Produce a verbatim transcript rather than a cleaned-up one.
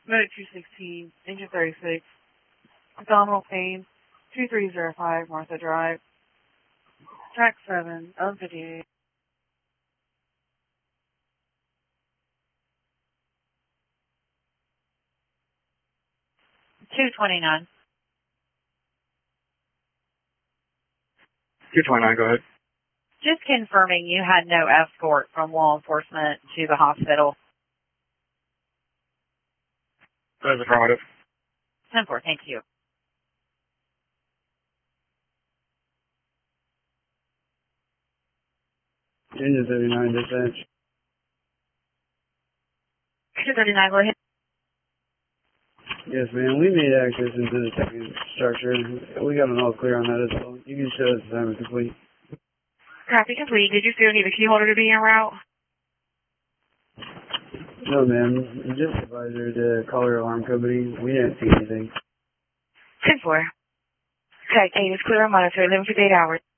Medic two sixteen, Engine thirty-six, abdominal pain, two three zero five Martha Drive, track seven, L fifty-eight. two twenty-nine. two twenty-nine, go ahead. Just confirming you had no escort from law enforcement to the hospital. That is affirmative. ten four, thank you. Engine thirty-nine, dispatch. Engine thirty-nine, go ahead. Yes, ma'am. We made access into the second structure. We got an all clear on that as well. You can show us assignment complete. Copy complete. Did you still need a key holder to be en route? No, ma'am. Just advisor to call our alarm company. We didn't see anything. ten four. Tag eight is clear on monitor, eleven fifty-eight hours.